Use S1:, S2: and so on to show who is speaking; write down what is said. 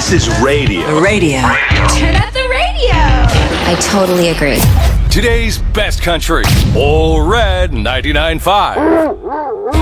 S1: This is radio.
S2: The radio.
S3: Turn up the radio.
S4: I totally agree.
S5: Today's best country. All Red 99.5.